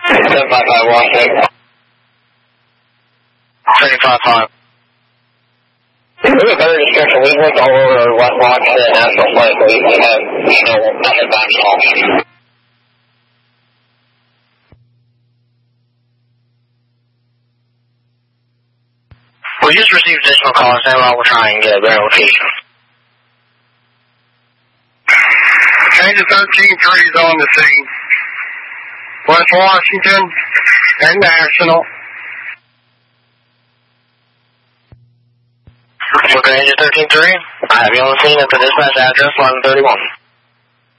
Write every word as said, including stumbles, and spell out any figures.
seven five five, Washington. three five five. We have a better description. We've looked all over West Washington and National Flight, but we have no, nothing back at all. We just received additional calls now while we're trying to get their location. Change thirteen three is on the scene. West Washington and National. Okay, thirteen three. I have you on the scene at the dispatch address eleven thirty-one.